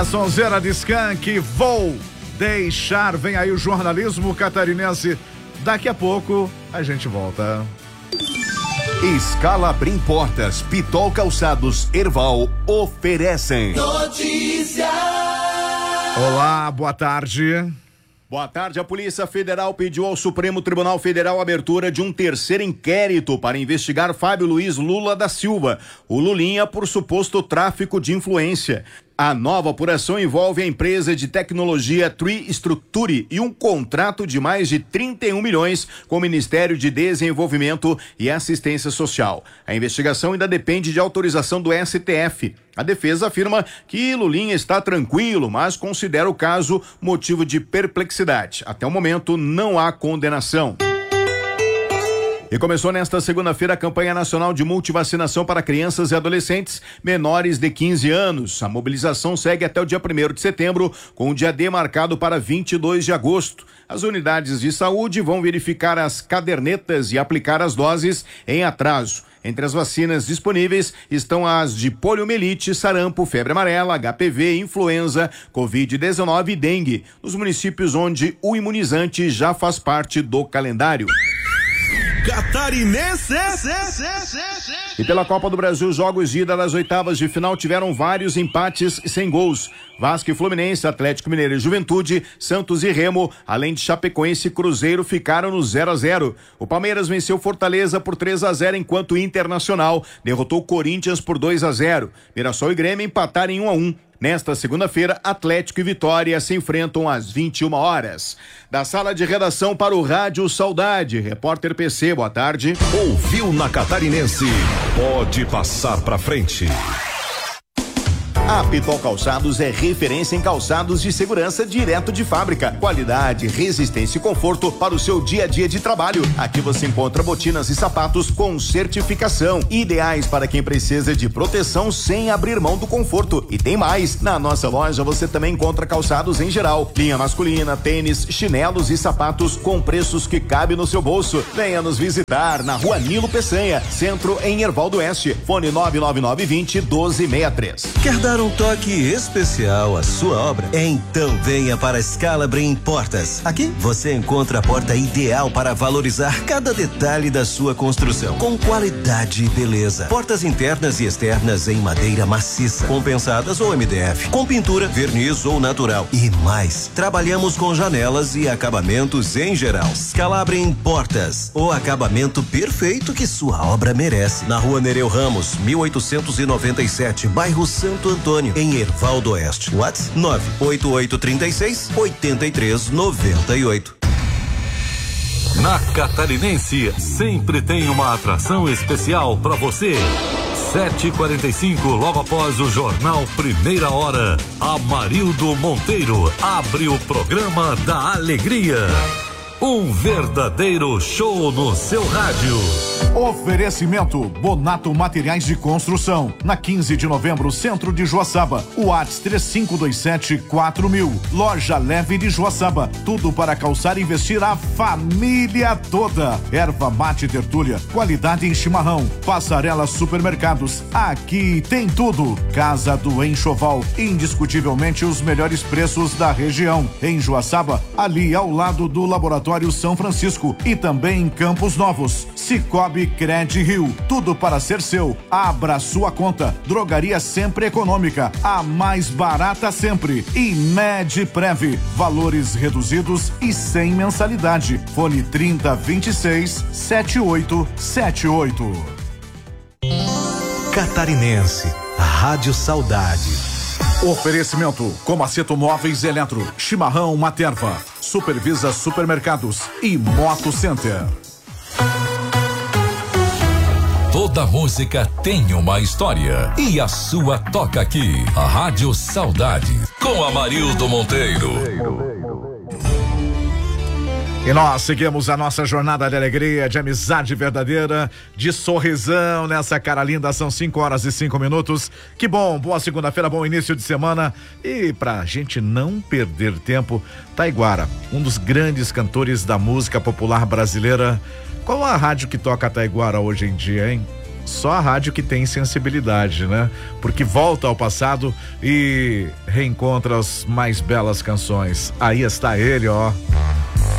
Sonzeira de Skank, vou deixar. Vem aí o jornalismo catarinense. Daqui a pouco a gente volta. Scalabrin Portas, Pitol Calçados, Erval oferecem. Notícia. Olá, boa tarde. Boa tarde. A Polícia Federal pediu ao Supremo Tribunal Federal a abertura de um terceiro inquérito para investigar Fábio Luiz Lula da Silva, o Lulinha, por suposto tráfico de influência. A nova apuração envolve a empresa de tecnologia Tree Structure e um contrato de mais de 31 milhões com o Ministério de Desenvolvimento e Assistência Social. A investigação ainda depende de autorização do STF. A defesa afirma que Lulinha está tranquilo, mas considera o caso motivo de perplexidade. Até o momento, não há condenação. E começou nesta segunda-feira a campanha nacional de multivacinação para crianças e adolescentes menores de 15 anos. A mobilização segue até o dia 1º de setembro, com o dia D marcado para 22 de agosto. As unidades de saúde vão verificar as cadernetas e aplicar as doses em atraso. Entre as vacinas disponíveis estão as de poliomielite, sarampo, febre amarela, HPV, influenza, Covid-19 e dengue, nos municípios onde o imunizante já faz parte do calendário. Catarinense. E pela Copa do Brasil, jogos de ida das oitavas de final tiveram vários empates sem gols. Vasco e Fluminense, Atlético Mineiro e Juventude, Santos e Remo, além de Chapecoense e Cruzeiro, ficaram no 0-0. O Palmeiras venceu Fortaleza por 3-0, enquanto o Internacional derrotou o Corinthians por 2-0. Mirassol e Grêmio empataram em 1-1. Nesta segunda-feira, Atlético e Vitória se enfrentam às 21 horas. Da sala de redação para o Rádio Saudade, repórter PC, boa tarde. Ouviu na Catarinense? Pode passar pra frente. A Pitol Calçados é referência em calçados de segurança direto de fábrica. Qualidade, resistência e conforto para o seu dia a dia de trabalho. Aqui você encontra botinas e sapatos com certificação, ideais para quem precisa de proteção sem abrir mão do conforto. E tem mais, na nossa loja você também encontra calçados em geral, linha masculina, tênis, chinelos e sapatos com preços que cabem no seu bolso. Venha nos visitar na Rua Nilo Peçanha, centro em Erval do Oeste. Fone 99920-1263. Quer dar um toque especial à sua obra? Então venha para a Scalabrin Portas. Aqui você encontra a porta ideal para valorizar cada detalhe da sua construção, com qualidade e beleza. Portas internas e externas em madeira maciça, compensadas ou MDF, com pintura, verniz ou natural e mais. Trabalhamos com janelas e acabamentos em geral. Scalabrin Portas, o acabamento perfeito que sua obra merece. Na Rua Nereu Ramos, 1897, bairro Santo Antônio, em Erval do Oeste. WhatsApp 98836-8398. Na Catarinense, sempre tem uma atração especial para você. 7h45, logo após o jornal Primeira Hora, Amarildo Monteiro abre o programa da alegria. Um verdadeiro show no seu rádio. Oferecimento Bonato Materiais de Construção, na 15 de novembro, centro de Joaçaba. WhatsApp 3527-4000. Loja Leve de Joaçaba, tudo para calçar e vestir a família toda. Erva Mate Tertúlia, qualidade em chimarrão. Passarela Supermercados, aqui tem tudo. Casa do Enxoval, indiscutivelmente os melhores preços da região. Em Joaçaba, ali ao lado do Laboratório São Francisco, e também em Campos Novos. Cicobi Cred Rio, tudo para ser seu. Abra sua conta. Drogaria Sempre Econômica, a mais barata sempre. E Medprev, valores reduzidos e sem mensalidade. Fone 3026-7878. Catarinense, Rádio Saudade. Oferecimento Comaceto Móveis Eletro, Chimarrão Materva, Supervisa Supermercados e Moto Center. Toda música tem uma história e a sua toca aqui. A Rádio Saudade, com Amarildo Monteiro. E nós seguimos a nossa jornada de alegria, de amizade verdadeira, de sorrisão nessa cara linda. São 5h05. Que bom, boa segunda-feira, bom início de semana. E pra gente não perder tempo, Taiguara, um dos grandes cantores da música popular brasileira. Qual a rádio que toca Taiguara hoje em dia, hein? Só a rádio que tem sensibilidade, né? Porque volta ao passado e reencontra as mais belas canções. Aí está ele, ó.